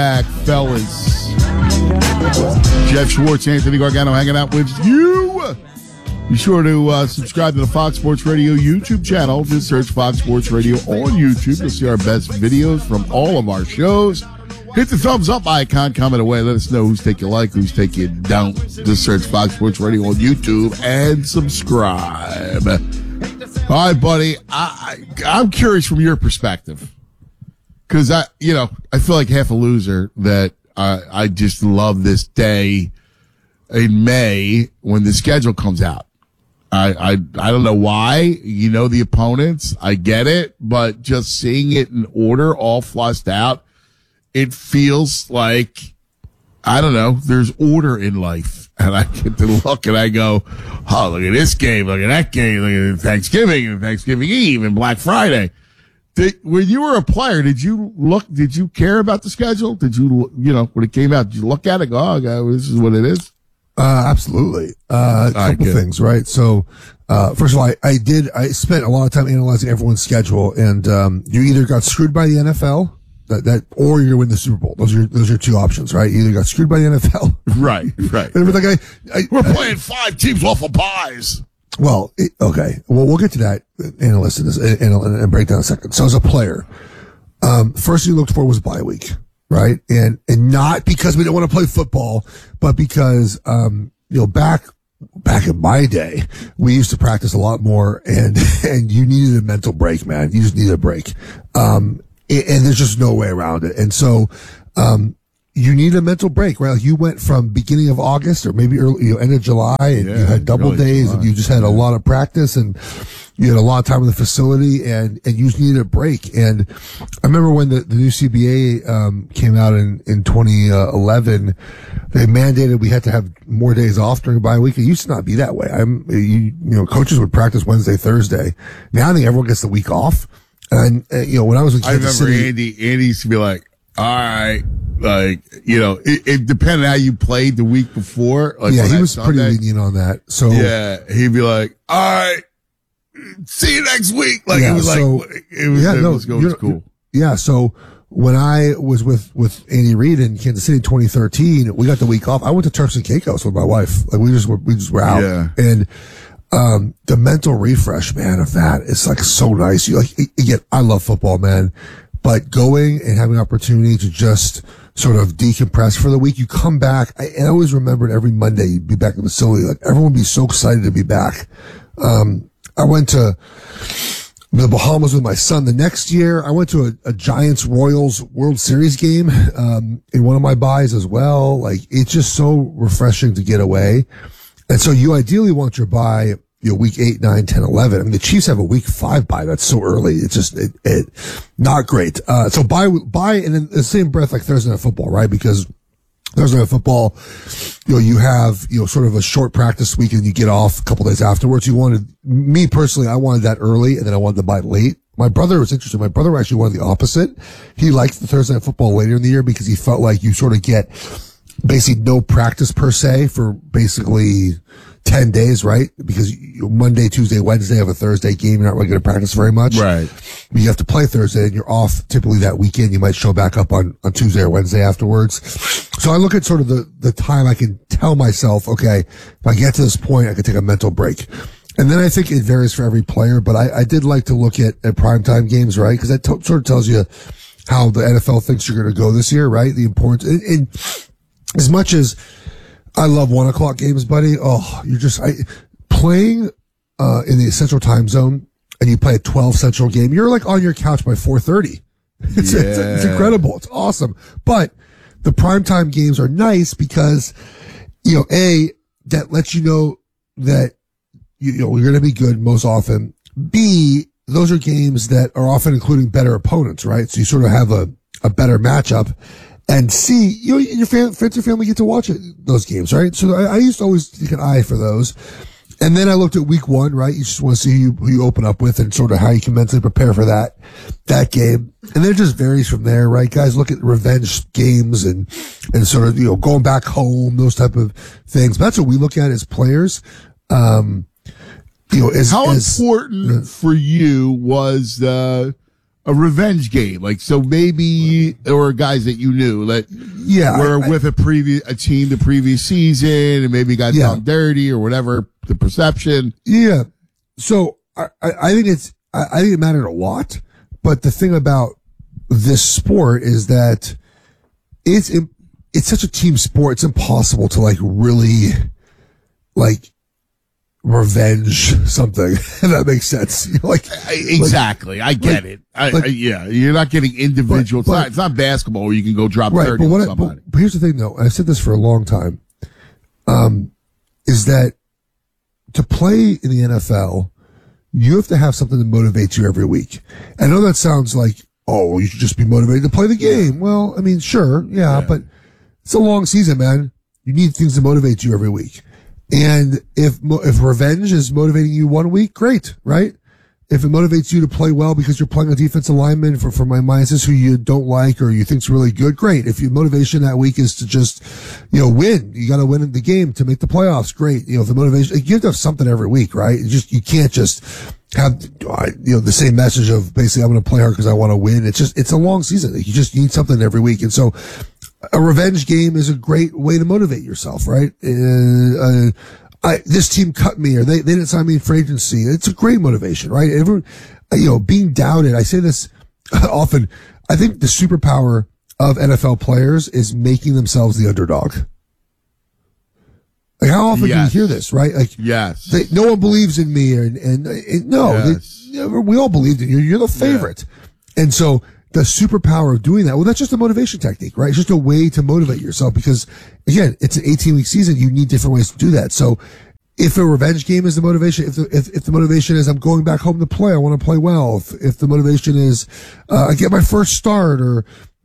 Back, fellas. Jeff Schwartz, Anthony Gargano hanging out with you. Be sure to subscribe to the Fox Sports Radio YouTube channel. Just search Fox Sports Radio on YouTube. You'll see our best videos from all of our shows. Hit the thumbs up icon, comment away. Let us know whose take you like, whose take you don't. Just search Fox Sports Radio on YouTube and subscribe. All right, buddy. I'm curious from your perspective. Because I feel like half a loser that I just love this day in May when the schedule comes out. I don't know why. The opponents. I get it, but just seeing it in order, all flushed out, it feels like, I don't know, there's order in life. And I get to look and I go, oh, look at this game, look at that game, look at Thanksgiving and Thanksgiving Eve and Black Friday. When you were a player, did you care about the schedule? Did you, when it came out, did you look at it and go, oh, God, this is what it is? Absolutely. A couple things, right? So, first of all, I spent a lot of time analyzing everyone's schedule, and, you either got screwed by the NFL, or you're going to win the Super Bowl. Those are two options, right? You either got screwed by the NFL. Right. And we're playing 5 teams off of buys. Well, okay. Well, we'll get to that analyst and break down in a second. So as a player, first thing you looked for was bye week, right? And not because we didn't want to play football, but because, back in my day, we used to practice a lot more and you needed a mental break, man. You just needed a break. And there's just no way around it. And so, you need a mental break, right? Like you went from beginning of August or maybe early, end of July and you had double days July. And you just had a lot of practice and you had a lot of time in the facility and you just needed a break. And I remember when the new CBA, came out in 2011, they mandated we had to have more days off during bye week. It used to not be that way. Coaches would practice Wednesday, Thursday. Now I think everyone gets the week off. And, when I was in Kansas City, Andy used to be like, all right, it depended how you played the week before. Like he was pretty lenient on that. So he'd be like, all right, see you next week. Like it was cool. Yeah. So when I was with Andy Reid in Kansas City in 2013, we got the week off. I went to Turks and Caicos with my wife. Like we just were out. Yeah. And, the mental refresh, man, of that is like so nice. Again, I love football, man. But going and having an opportunity to just sort of decompress for the week, you come back. I always remembered every Monday you'd be back in the facility. Like everyone would be so excited to be back. I went to the Bahamas with my son the next year. I went to a Giants Royals World Series game, in one of my buys as well. Like it's just so refreshing to get away. And so you ideally want your bye, week 8, 9, 10, 11. I mean, the Chiefs have a week 5 bye. That's so early. It's just, not great. So bye, and in the same breath like Thursday Night Football, right? Because Thursday Night Football, you have, sort of a short practice week and you get off a couple days afterwards. Me personally, I wanted that early and then I wanted to bye late. My brother was interesting. My brother actually wanted the opposite. He liked the Thursday Night Football later in the year because he felt like you sort of get basically no practice per se for basically 10 days, right? Because Monday, Tuesday, Wednesday have a Thursday game. You're not really going to practice very much. Right. But you have to play Thursday and you're off typically that weekend. You might show back up on Tuesday or Wednesday afterwards. So I look at sort of the time I can tell myself, okay, if I get to this point, I can take a mental break. And then I think it varies for every player, but I did like to look at primetime games, right? Because that sort of tells you how the NFL thinks you're going to go this year, right? The importance. And as much as I love 1:00 games, buddy, you're just playing in the Central Time Zone, and you play a 12 Central game. You're like on your couch by 4:30. It's incredible. It's awesome. But the primetime games are nice because that lets you know that you're going to be good most often. B, those are games that are often including better opponents, right? So you sort of have a better matchup. And C, your friends and family get to watch those games, right? So I used to always keep an eye for those. And then I looked at week 1, right? You just want to see who you open up with and sort of how you can mentally prepare for that game. And then it just varies from there, right? Guys look at revenge games and sort of, going back home, those type of things. But that's what we look at as players. How important for you was a revenge game. Like, so maybe, or guys that you knew that were with a team the previous season and maybe got done dirty or whatever, the perception. Yeah. So I think I think it mattered a lot, but the thing about this sport is that it's such a team sport. It's impossible to like really like revenge something. If that makes sense. Exactly. I get it. You're not getting individual. It's not basketball where you can go drop 30 on somebody. But here's the thing though, and I've said this for a long time, is that to play in the NFL, you have to have something that motivates you every week. I know that sounds like, oh, you should just be motivated to play the game. Well, I mean, sure. Yeah. But it's a long season, man. You need things to motivate you every week. And if revenge is motivating you 1 week, great, right? If it motivates you to play well because you're playing a defensive lineman for my minds who you don't like or you think's really good, great. If your motivation that week is to just, win, you got to win the game to make the playoffs, great. If the motivation, you have to have something every week, right? You can't just have, the same message of basically I'm going to play hard because I want to win. It's a long season. You just need something every week. And so a revenge game is a great way to motivate yourself, right? This team cut me or they didn't sign me for agency. It's a great motivation, right? Everyone, being doubted. I say this often. I think the superpower of NFL players is making themselves the underdog. Like how often do you hear this, right? Like, yes, no one believes in me we all believed in you. You're the favorite. Yeah. And so the superpower of doing that, well, that's just a motivation technique, right? It's just a way to motivate yourself because, again, it's an 18-week season. You need different ways to do that. So if a revenge game is the motivation, if the motivation is I'm going back home to play, I want to play well. If the motivation is I get my first start or,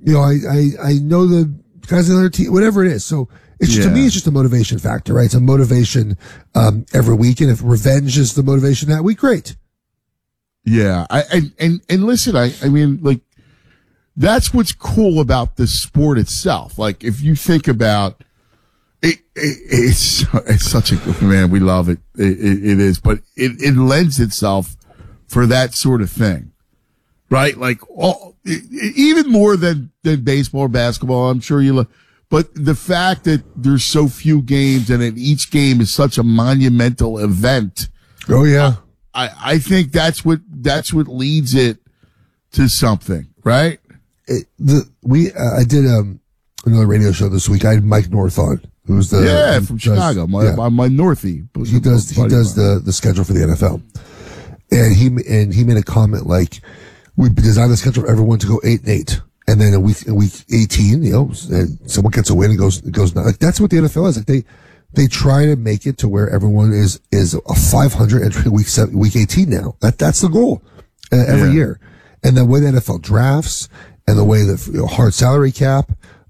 I know the guys on the other team, whatever it is. So it's just, to me, it's just a motivation factor, right? It's a motivation every week. And if revenge is the motivation that week, great. Yeah. And listen, I mean, like, that's what's cool about the sport itself. Like, if you think about it, it's such a, man, we love it. It is, but it lends itself for that sort of thing, right? Like, even more than baseball or basketball, I'm sure but the fact that there's so few games and that each game is such a monumental event. Oh, yeah. I think that's what leads it to something, right? I did another radio show this week. I had Mike North on, who's from Chicago, my Northie. He does the schedule for the NFL, and he made a comment like, we designed the schedule for everyone to go 8-8, and then in week 18, and someone gets a win and goes like that's what the NFL is. Like they try to make it to where everyone is a 500 entering week 18 now. That's the goal every year, and the way the NFL drafts. And the way the hard salary cap,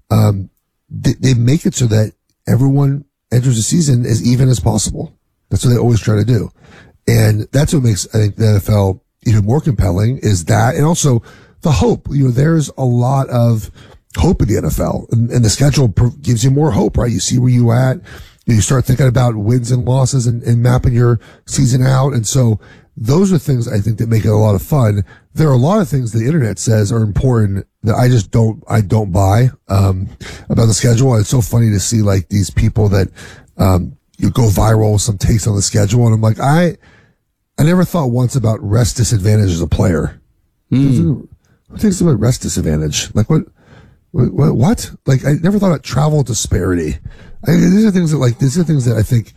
they make it so that everyone enters the season as even as possible. That's what they always try to do. And that's what makes, I think, the NFL even more compelling is that, and also the hope. There's a lot of hope in the NFL and the schedule gives you more hope, right? You see where you at. You start thinking about wins and losses and mapping your season out. And so those are things I think that make it a lot of fun. There are a lot of things the internet says are important that I don't buy, about the schedule. And it's so funny to see like these people that, you go viral with some takes on the schedule. And I'm like, I never thought once about rest disadvantage as a player. Who thinks about rest disadvantage? Like what? Like I never thought about travel disparity. These are things that I think,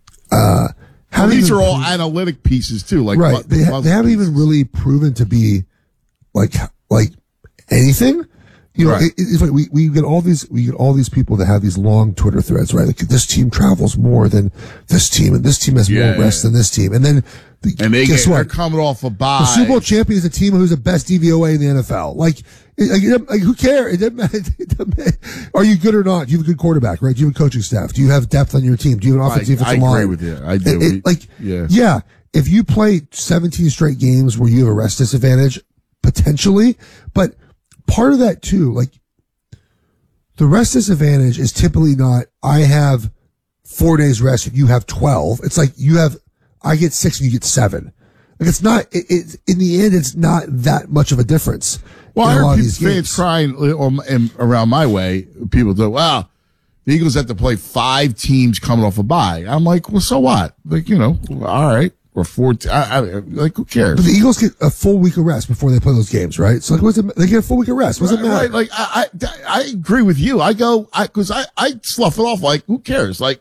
these are all analytic pieces too. Like, right. They haven't even really proven to be like anything. Right. It's funny. We get all these people that have these long Twitter threads, right? Like this team travels more than this team and this team has more rest than this team. And then they're coming off a bye. The Super Bowl champion is a team who's the best DVOA in the NFL. Like who cares? It doesn't matter. Are you good or not? Do you have a good quarterback, right? Do you have a coaching staff? Do you have depth on your team? Do you have an offensive line? I agree with you. I do. If you play 17 straight games where you have a rest disadvantage, potentially, but part of that too, like the rest disadvantage is typically not, I have 4 days rest if you have 12. It's like I get 6 and you get 7. Like it's not. In the end, it's not that much of a difference. Well, I heard these fans crying around my way. People go, "Wow, the Eagles have to play 5 teams coming off a bye." I'm like, "Well, so what? Like, all right." Or 4, like, who cares? But the Eagles get a full week of rest before they play those games, right? So, like, they get a full week of rest. What's it matter? Right, like, I agree with you. Because I slough it off, like, who cares? Like,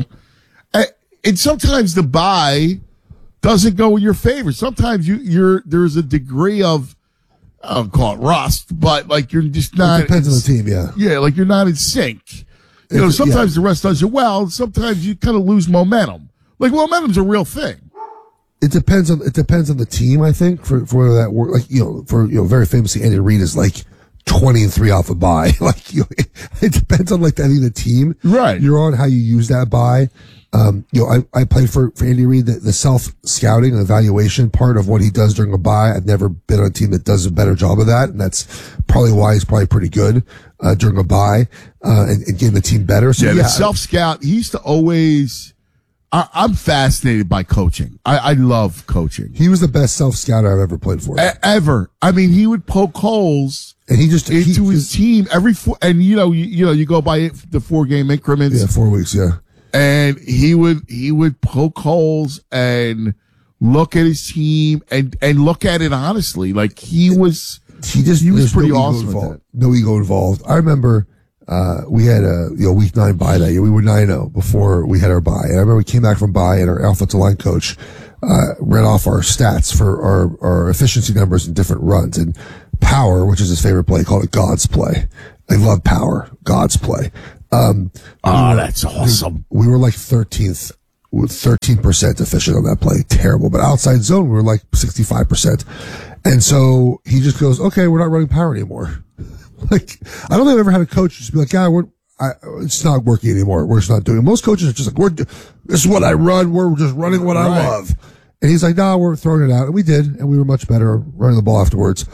and sometimes the bye doesn't go in your favor. Sometimes there's a degree of, I don't call it rust, but like, you're just not. It depends on the team, yeah. Yeah, like, you're not in sync. Sometimes the rest does you well, and sometimes you kind of lose momentum. Like, momentum's a real thing. It depends on the team, I think, for whether that work. Like, very famously, Andy Reid is like 20-3 off a bye. Like, it depends on like the team right you're on, how you use that bye. I played for Andy Reid, the self scouting and evaluation part of what he does during a bye. I've never been on a team that does a better job of that, and that's probably why he's probably pretty good during a bye and getting the team better. So the self scout. He used to always. I'm fascinated by coaching. I love coaching. He was the best self-scouter I've ever played for. Ever. I mean, he would poke holes and into his team and you go by the 4-game increments. Yeah, 4 weeks, yeah. And he would poke holes and look at his team and look at it honestly. Like he was pretty awesome with that. No ego involved. I remember we had a week 9 bye that year. We were 9-0 before we had our bye. And I remember we came back from bye and our offensive line coach read off our stats for our efficiency numbers in different runs. And power, which is his favorite play, he called it God's play. I love power, God's play. That's awesome. We were like 13th with 13% efficient on that play. Terrible. But outside zone, we were like 65%. And so he just goes, okay, we're not running power anymore. Like, I don't think I've ever had a coach just be like, it's not working anymore. We're just not doing it. Most coaches are just like, this is what I run. We're just running what I love. And he's like, no, we're throwing it out. And we did. And we were much better running the ball afterwards.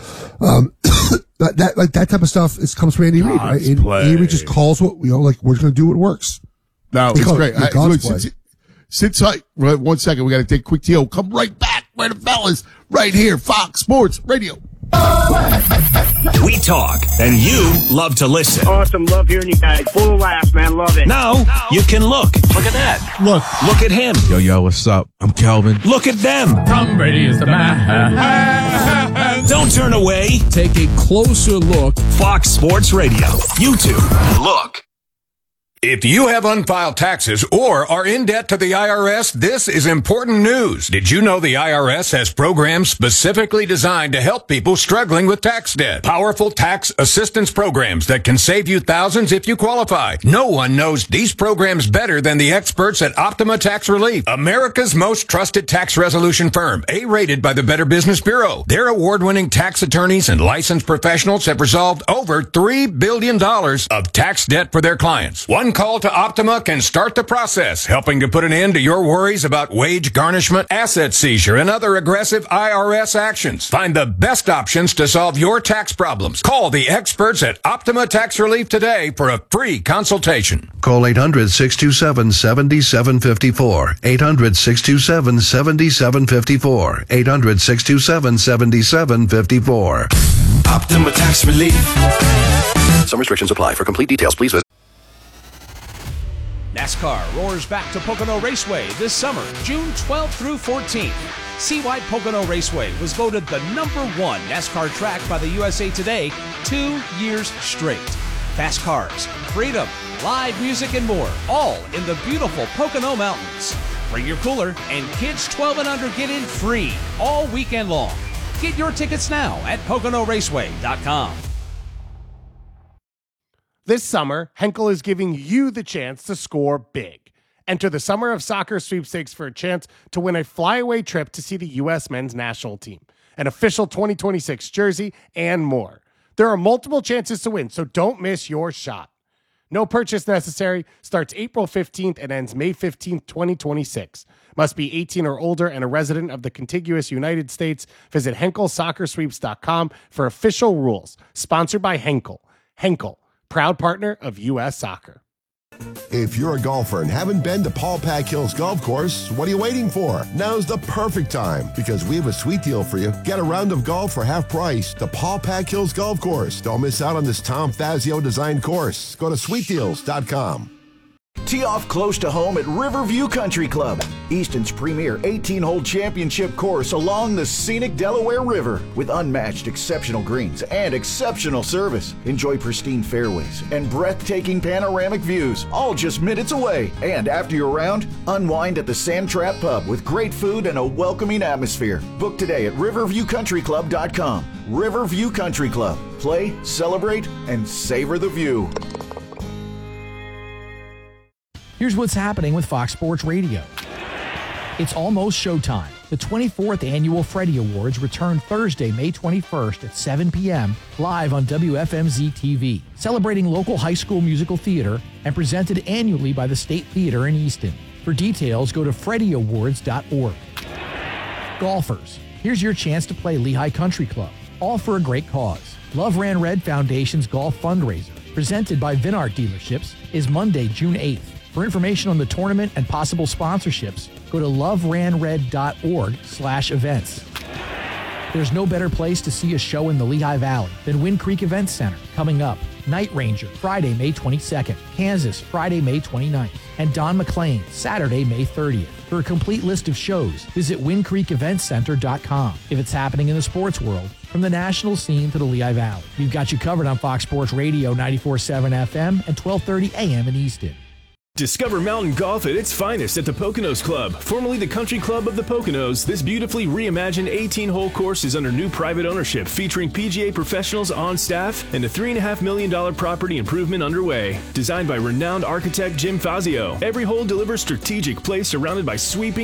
That type of stuff comes from Andy Reid, right? Andy Reid just calls we're just going to do what works. No, it's great. Sit tight. Right, 1 second. We got to take a quick deal. Come right back. Where the fellas right here. Fox Sports Radio. We talk, and you love to listen. Awesome. Love hearing you guys. Full of laughs, man. Love it. Now, you can look. Look at that. Look at him. Yo, what's up? I'm Kelvin. Look at them. Tom Brady is the man. Don't turn away. Take a closer look. Fox Sports Radio. YouTube. Look. If you have unfiled taxes or are in debt to the IRS, this is important news. Did you know the IRS has programs specifically designed to help people struggling with tax debt? Powerful tax assistance programs that can save you thousands if you qualify. No one knows these programs better than the experts at Optima Tax Relief, America's most trusted tax resolution firm, A-rated by the Better Business Bureau. Their award-winning tax attorneys and licensed professionals have resolved over $3 billion of tax debt for their clients. One call to Optima can start the process, helping to put an end to your worries about wage garnishment, asset seizure, and other aggressive IRS actions. Find the best options to solve your tax problems. Call the experts at Optima Tax Relief today for a free consultation. Call 800-627-7754. 800-627-7754. 800-627-7754. Optima Tax Relief. Some restrictions apply. For complete details, please visit. NASCAR roars back to Pocono Raceway this summer, June 12th through 14th. Seawide Pocono Raceway was voted the #1 NASCAR track by the USA Today 2 years straight. Fast cars, freedom, live music, and more, all in the beautiful Pocono Mountains. Bring your cooler, and kids 12 and under get in free all weekend long. Get your tickets now at PoconoRaceway.com. This summer, Henkel is giving you the chance to score big. Enter the Summer of Soccer sweepstakes for a chance to win a flyaway trip to see the U.S. men's national team, an official 2026 jersey, and more. There are multiple chances to win, so don't miss your shot. No purchase necessary. Starts April 15th and ends May 15th, 2026. Must be 18 or older and a resident of the contiguous United States. Visit HenkelSoccerSweeps.com for official rules. Sponsored by Henkel. Henkel, proud partner of U.S. Soccer. If you're a golfer and haven't been to Paul Pack Hills Golf Course, what are you waiting for? Now's the perfect time because we have a sweet deal for you. Get a round of golf for half price to Paul Pack Hills Golf Course. Don't miss out on this Tom Fazio designed course. Go to sweetdeals.com. Tee off close to home at Riverview Country Club, Easton's premier 18-hole championship course along the scenic Delaware River. With unmatched exceptional greens and exceptional service, enjoy pristine fairways and breathtaking panoramic views, all just minutes away. And after your round, unwind at the Sand Trap Pub with great food and a welcoming atmosphere. Book today at riverviewcountryclub.com. Riverview Country Club. Play, celebrate, and savor the view. Here's what's happening with Fox Sports Radio. It's almost showtime. The 24th Annual Freddie Awards return Thursday, May 21st at 7 p.m. live on WFMZ TV, celebrating local high school musical theater and presented annually by the State Theater in Easton. For details, go to freddieawards.org. Golfers, here's your chance to play Lehigh Country Club, all for a great cause. Love Ran Red Foundation's golf fundraiser, presented by Vinart Dealerships, is Monday, June 8th. For information on the tournament and possible sponsorships, go to loveranred.org/events. There's no better place to see a show in the Lehigh Valley than Wind Creek Event Center. Coming up, Night Ranger, Friday, May 22nd, Kansas, Friday, May 29th, and Don McLean, Saturday, May 30th. For a complete list of shows, visit windcreekeventcenter.com. If it's happening in the sports world, from the national scene to the Lehigh Valley, we've got you covered on Fox Sports Radio 94.7 FM and 1230 AM in Easton. Discover mountain golf at its finest at the Poconos Club, formerly the Country Club of the Poconos. This beautifully reimagined 18-hole course is under new private ownership, featuring PGA professionals on staff and a $3.5 million property improvement underway. Designed by renowned architect Jim Fazio, every hole delivers strategic play surrounded by sweeping